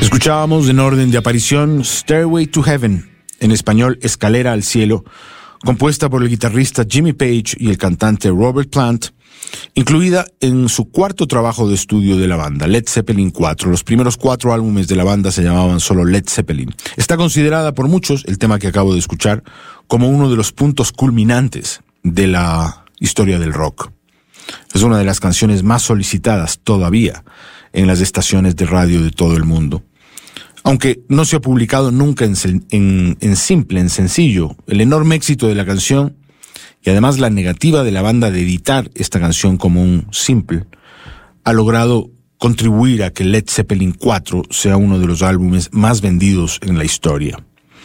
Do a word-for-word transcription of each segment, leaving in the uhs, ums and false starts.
Escuchábamos en orden de aparición Stairway to Heaven, en español Escalera al Cielo, compuesta por el guitarrista Jimmy Page y el cantante Robert Plant, incluida en su cuarto trabajo de estudio de la banda, Led Zeppelin cuatro. Los primeros cuatro álbumes de la banda se llamaban solo Led Zeppelin. Está considerada por muchos, el tema que acabo de escuchar, como uno de los puntos culminantes de la historia del rock. Es una de las canciones más solicitadas todavía en las estaciones de radio de todo el mundo. Aunque no se ha publicado nunca en, en, en simple, en sencillo, el enorme éxito de la canción y además la negativa de la banda de editar esta canción como un simple ha logrado contribuir a que Led Zeppelin cuatro sea uno de los álbumes más vendidos en la historia.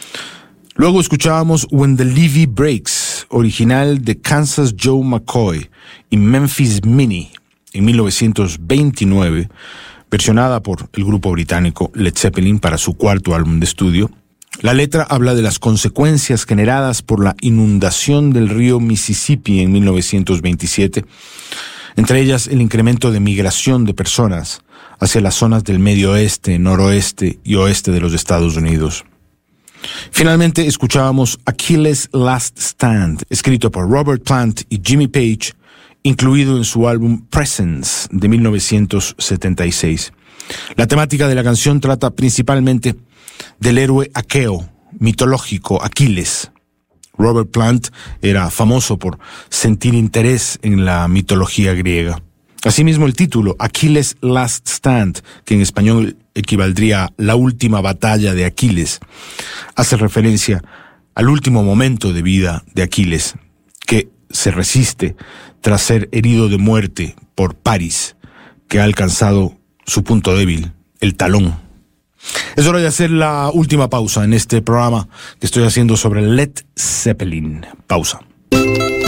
Luego escuchábamos When the Levee Breaks, original de Kansas Joe McCoy y Memphis Minnie en mil novecientos veintinueve, versionada por el grupo británico Led Zeppelin para su cuarto álbum de estudio. La letra habla de las consecuencias generadas por la inundación del río Mississippi en mil novecientos veintisiete, entre ellas el incremento de migración de personas hacia las zonas del medio oeste, noroeste y oeste de los Estados Unidos. Finalmente escuchábamos Achilles' Last Stand, escrito por Robert Plant y Jimmy Page, incluido en su álbum Presence de mil novecientos setenta y seis. La temática de la canción trata principalmente del héroe aqueo, mitológico, Aquiles. Robert Plant era famoso por sentir interés en la mitología griega. Asimismo, el título, Achilles' Last Stand, que en español equivaldría a La última batalla de Aquiles, hace referencia al último momento de vida de Aquiles, que se resiste tras ser herido de muerte por Paris, que ha alcanzado su punto débil, el talón. Es hora de hacer la última pausa en este programa que estoy haciendo sobre Led Zeppelin. Pausa.